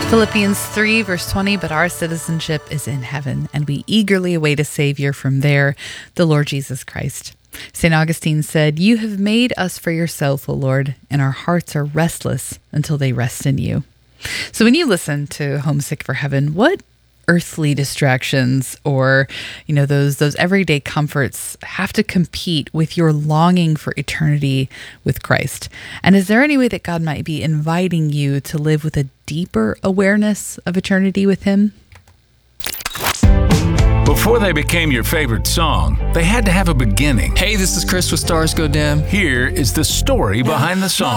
Philippians 3, verse 20, but our citizenship is in heaven, and we eagerly await a Savior from there, the Lord Jesus Christ. St. Augustine said, "You have made us for yourself, O Lord, and our hearts are restless until they rest in you." So when you listen to Homesick for Heaven, what earthly distractions or, those everyday comforts have to compete with your longing for eternity with Christ? And is there any way that God might be inviting you to live with a deeper awareness of eternity with Him? Before they became your favorite song, they had to have a beginning. Hey, this is Chris with Stars Go Dim. Here is the story behind the song.